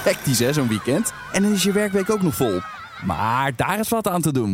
Hectisch hè, zo'n weekend. En dan is je werkweek ook nog vol. Maar daar is wat aan te doen.